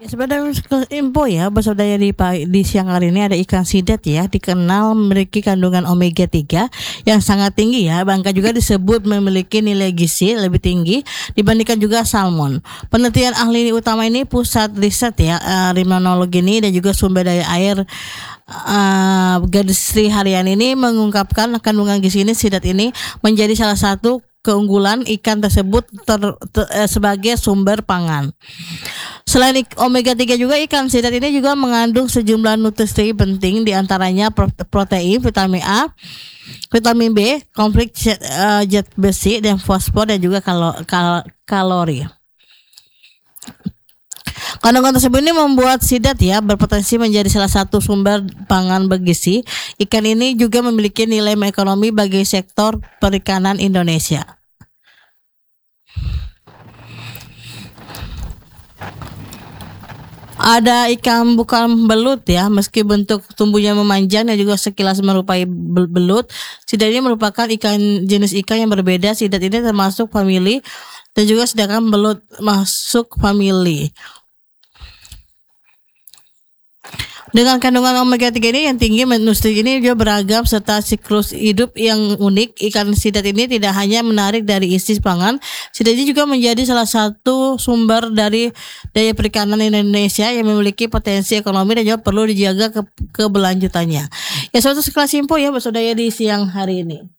Sebenarnya info ya, bersaudara di siang hari ini ada ikan sidat ya, dikenal memiliki kandungan omega 3 yang sangat tinggi ya. Bangka juga disebut memiliki nilai gizi lebih tinggi dibandingkan juga salmon. Penelitian ahli utama ini pusat riset ya, limnologi ini dan juga sumber daya air Gadis Sri Harian ini mengungkapkan kandungan gizi ini sidat ini menjadi salah satu keunggulan ikan tersebut sebagai sumber pangan. Selain omega 3 juga ikan sidat ini juga mengandung sejumlah nutrisi penting diantaranya protein, vitamin A, vitamin B, kompleks zat besi dan fosfor dan juga kalori. Kandungan tersebut ini membuat sidat ya berpotensi menjadi salah satu sumber pangan bergizi. Ikan ini juga memiliki nilai ekonomi bagi sektor perikanan Indonesia. Ada ikan bukan belut ya, meski bentuk tumbuhnya memanjang dan juga sekilas merupai belut. Sidat ini merupakan jenis ikan yang berbeda. Sidat ini termasuk famili dan juga sedangkan belut masuk famili. Dengan kandungan omega 3 ini yang tinggi, nutrisi ini juga beragam serta siklus hidup yang unik. Ikan sidat ini tidak hanya menarik dari isi pangan, sidat ini juga menjadi salah satu sumber dari daya perikanan Indonesia yang memiliki potensi ekonomi dan juga perlu dijaga keberlanjutannya. Ya, suatu sekelas info ya bersaudara di siang hari ini.